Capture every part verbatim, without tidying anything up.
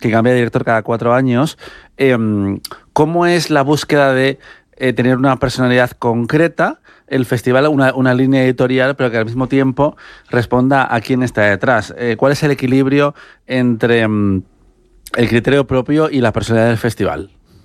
que cambia de director cada cuatro años. Eh, ¿Cómo es la búsqueda de eh, tener una personalidad concreta, el festival, una, una línea editorial, pero que al mismo tiempo responda a quién está detrás? Eh, ¿Cuál es el equilibrio entre um, el criterio propio y la personalidad del festival?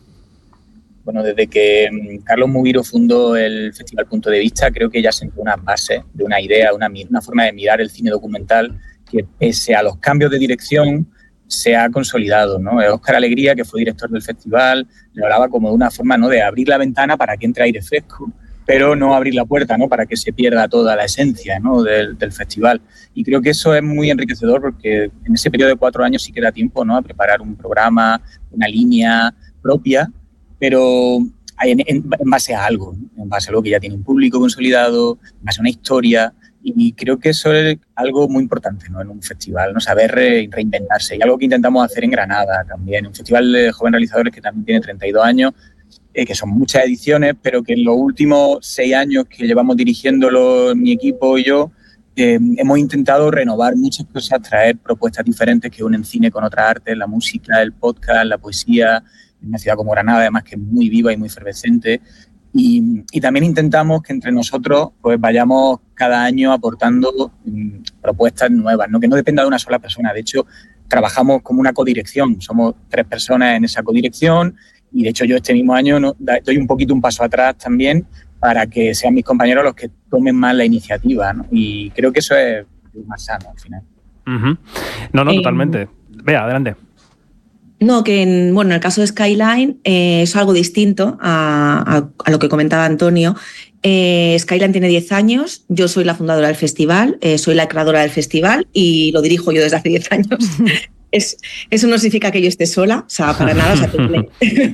Bueno, desde que Carlos Mugiro fundó el Festival Punto de Vista, creo que ya sentó una base de una idea, una, una forma de mirar el cine documental que, pese a los cambios de dirección, se ha consolidado, ¿no? Óscar Alegría, que fue director del festival, le hablaba como de una forma, ¿no?, de abrir la ventana para que entre aire fresco, pero no abrir la puerta, ¿no?, para que se pierda toda la esencia, ¿no?, del, del festival. Y creo que eso es muy enriquecedor porque en ese periodo de cuatro años sí que da tiempo, ¿no?, a preparar un programa, una línea propia, pero en, en, en base a algo, ¿no?, en base a algo que ya tiene un público consolidado, en base a una historia. Y creo que eso es algo muy importante, ¿no?, en un festival, ¿no?, saber re, reinventarse. Y algo que intentamos hacer en Granada también, un festival de jóvenes realizadores que también tiene treinta y dos años, eh, que son muchas ediciones, pero que en los últimos seis años que llevamos dirigiéndolo mi equipo y yo, eh, hemos intentado renovar muchas cosas, traer propuestas diferentes que unen cine con otras artes, la música, el podcast, la poesía, en una ciudad como Granada, además, que es muy viva y muy efervescente. Y, y también intentamos que entre nosotros pues vayamos cada año aportando mmm, propuestas nuevas, ¿no?, que no dependa de una sola persona. De hecho, trabajamos como una codirección, somos tres personas en esa codirección y de hecho yo este mismo año no, doy un poquito un paso atrás también para que sean mis compañeros los que tomen más la iniciativa, ¿no? Y creo que eso es más sano al final. Uh-huh. No, no, eh, totalmente. Vea, adelante. No, que en, bueno, en el caso de Skyline eh, es algo distinto a, a, a lo que comentaba Antonio. Eh, Skyline tiene diez años, yo soy la fundadora del festival, eh, soy la creadora del festival y lo dirijo yo desde hace diez años. Es, eso no significa que yo esté sola, o sea, para nada. O sea, tengo,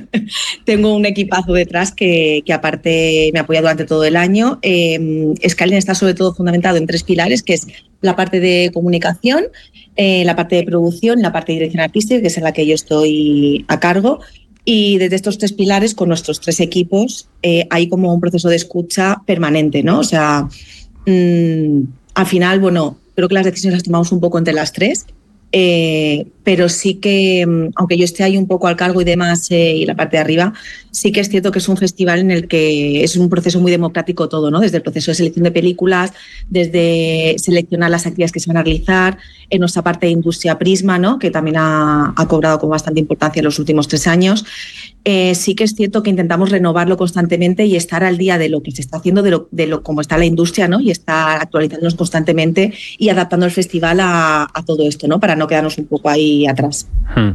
tengo un equipazo detrás que, que aparte me apoya durante todo el año. Eh, Skyline está sobre todo fundamentado en tres pilares, que es la parte de comunicación, eh, la parte de producción y la parte de dirección artística, que es en la que yo estoy a cargo. Y desde estos tres pilares, con nuestros tres equipos, eh, hay como un proceso de escucha permanente, ¿no? O sea, mmm, al final, bueno, creo que las decisiones las tomamos un poco entre las tres. Eh, pero sí que, aunque yo esté ahí un poco al cargo y demás, eh, y la parte de arriba, sí que es cierto que es un festival en el que es un proceso muy democrático todo, ¿no? Desde el proceso de selección de películas, desde seleccionar las actividades que se van a realizar, en nuestra parte de industria Prisma, ¿no?, que también ha, ha cobrado con bastante importancia en los últimos tres años. Eh, sí que es cierto que intentamos renovarlo constantemente y estar al día de lo que se está haciendo, de lo, de lo cómo está la industria, ¿no?, y estar actualizándonos constantemente y adaptando el festival a, a todo esto, ¿no?, para no quedarnos un poco ahí atrás.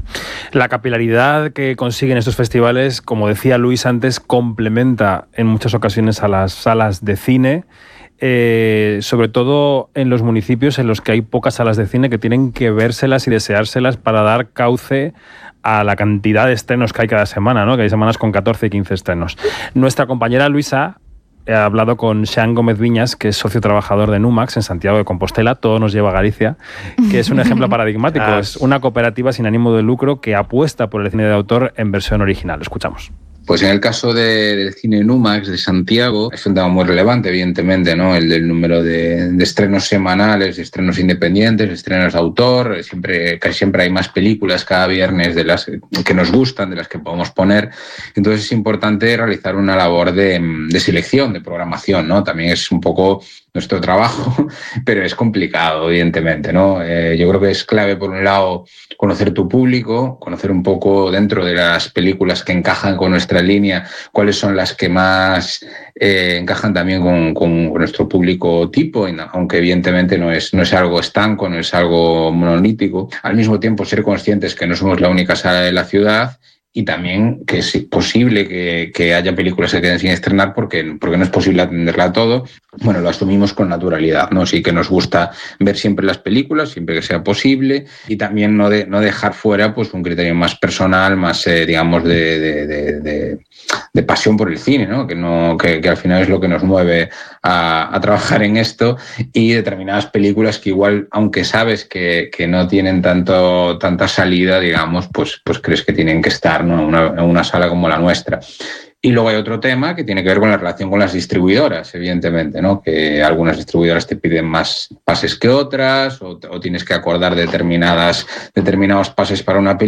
La capilaridad que consiguen estos festivales, como decía Luis antes, complementa en muchas ocasiones a las salas de cine, eh, sobre todo en los municipios en los que hay pocas salas de cine que tienen que vérselas y deseárselas para dar cauce a la cantidad de estrenos que hay cada semana, ¿no?, que hay semanas con catorce y quince estrenos. Nuestra compañera Luisa he hablado con Sean Gómez Viñas, que es socio trabajador de Numax en Santiago de Compostela, todo nos lleva a Galicia, que es un ejemplo paradigmático. Ah. Es una cooperativa sin ánimo de lucro que apuesta por el cine de autor en versión original. Escuchamos. Pues en el caso de, del cine Numax de Santiago, es un tema muy relevante, evidentemente, ¿no?, el del número de, de estrenos semanales, de estrenos independientes, de estrenos de autor. Siempre, casi siempre hay más películas cada viernes de las que nos gustan, de las que podemos poner. Entonces es importante realizar una labor de, de selección, de programación, ¿no? También es un poco nuestro trabajo, pero es complicado, evidentemente, ¿no? Eh, yo creo que es clave, por un lado, conocer tu público, conocer un poco dentro de las películas que encajan con nuestra línea, cuáles son las que más eh, encajan también con, con nuestro público tipo, aunque evidentemente no es, no es algo estanco, no es algo monolítico. Al mismo tiempo, ser conscientes que no somos la única sala de la ciudad y también que es posible que, que haya películas que queden sin estrenar porque, porque no es posible atenderla a todo. Bueno, lo asumimos con naturalidad, ¿no? Sí que nos gusta ver siempre las películas, siempre que sea posible, y también no, de, no dejar fuera pues un criterio más personal, más, eh, digamos, de, de, de, de, de pasión por el cine, ¿no? Que, no que, que al final es lo que nos mueve a, a trabajar en esto, y determinadas películas que igual, aunque sabes que, que no tienen tanto, tanta salida, digamos, pues, pues crees que tienen que estar, ¿no?, en una, en una sala como la nuestra. Y luego hay otro tema que tiene que ver con la relación con las distribuidoras, evidentemente, ¿no?, que algunas distribuidoras te piden más pases que otras, o, o tienes que acordar determinadas, determinados pases para una película.